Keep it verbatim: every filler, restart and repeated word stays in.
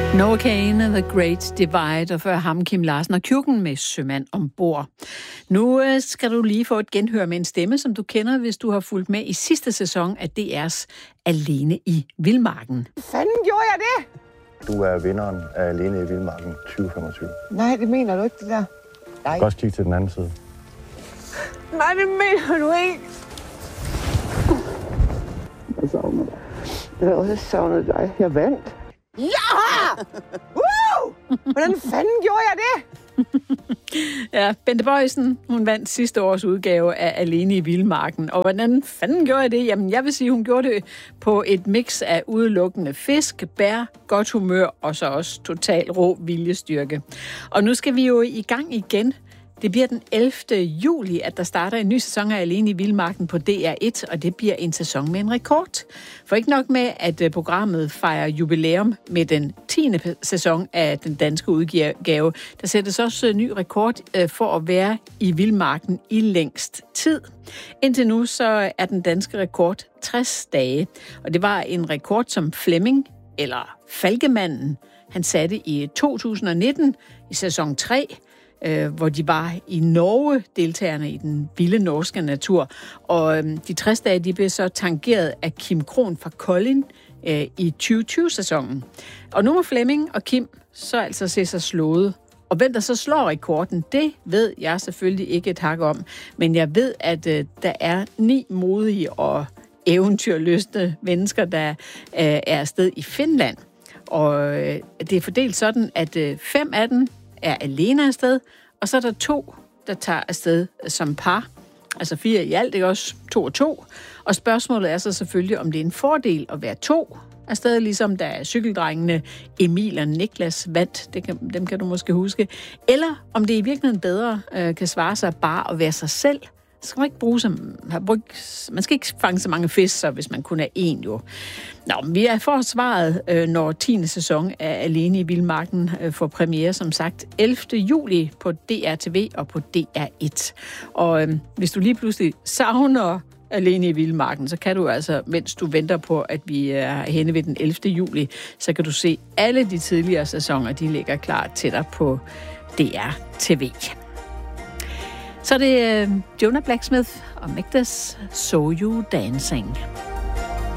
Noah Kahan, The Great Divide, og før ham Kim Larsen og Kjukken med Sømand ombord. Nu skal du lige få et genhør med en stemme, som du kender, hvis du har fulgt med i sidste sæson af D R's Alene i Vildmarken. Fanden gjorde jeg det? Du er vinderen af Alene i Vildmarken tyve femogtyve. Nej, det mener du ikke, det der. Nej. Du kan også kigge til den anden side. Nej, det mener du ikke. Jeg savner dig. Jeg har også savnet dig. Jeg vandt. Ja! Woo! Hvordan fanden gjorde jeg det? Ja, Bente Boysen, hun vandt sidste års udgave af Alene i Vildmarken. Og hvordan fanden gjorde jeg det? Jamen, jeg vil sige, hun gjorde det på et mix af udelukkende fisk, bær, godt humør og så også total rå viljestyrke. Og nu skal vi jo i gang igen. Det bliver den ellevte juli, at der starter en ny sæson af Alene i Vildmarken på D R et, og det bliver en sæson med en rekord. For ikke nok med, at programmet fejrer jubilæum med den tiende sæson af den danske udgave, der sættes også ny rekord for at være i Vildmarken i længst tid. Indtil nu så er den danske rekord tres dage, og det var en rekord, som Flemming, eller Falkemanden, han satte i to tusind nitten i sæson tre, Øh, hvor de var i Norge, deltagerne i den vilde norske natur. Og øh, de tres dage, de blev så tangeret af Kim Krohn fra Kolding øh, i tyve tyve-sæsonen. Og nu må Flemming og Kim så altså se sig slået. Og hvem der så slår rekorden, det ved jeg selvfølgelig ikke et hak om. Men jeg ved, at øh, der er ni modige og eventyrlystne mennesker, der øh, er afsted i Finland. Og øh, det er fordelt sådan, at øh, fem af dem er alene afsted, og så er der to, der tager afsted som par. Altså fire i alt, det er også to og to. Og spørgsmålet er så selvfølgelig, om det er en fordel at være to afsted, ligesom da cykeldrengene Emil og Niklas vandt, det kan, dem kan du måske huske. Eller om det i virkeligheden bedre øh, kan svare sig bare at være sig selv. Så skal man ikke bruge som, man skal ikke fange så mange fisk, så hvis man kun er én jo. Nå, vi er for svaret, når tiende sæson af Alene i Vildmarken får premiere, som sagt, ellevte juli på D R T V og på D R et. Og øh, hvis du lige pludselig savner Alene i Vildmarken, så kan du altså, mens du venter på, at vi er henne ved den ellevte juli, så kan du se alle de tidligere sæsoner, de ligger klar til dig på D R T V. Så er det uh, Jonah Blacksmith og Magdas So You Dancing.